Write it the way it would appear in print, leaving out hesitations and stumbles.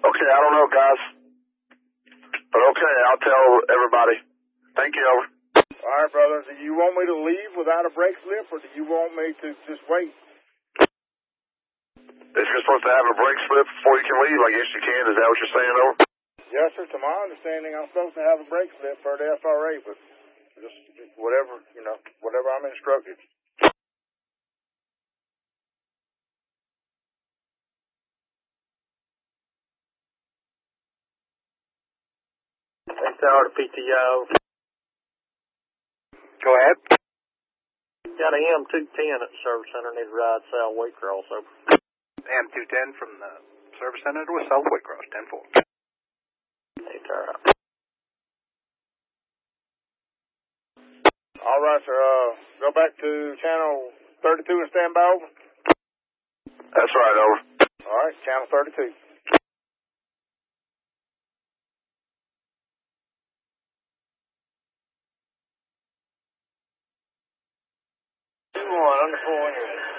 Okay, I don't know, guys. But okay, I'll tell everybody. Thank you, over. All right, brother. Do you want me to leave without a brake slip, or do you want me to just wait? If you're supposed to have a brake slip before you can leave, I guess you can. Is that what you're saying, over? Yes, sir. To my understanding, I'm supposed to have a brake slip for the FRA, but just whatever, whatever I'm instructed. HR to PTO. Go ahead. Got a M210 at the service center. Need to ride south Waycross over. M210 from the service center to South Waycross, 10-4. HR. All right, sir. Go back to channel 32 and stand by, over. That's right, over. All right, channel 32. Under 400.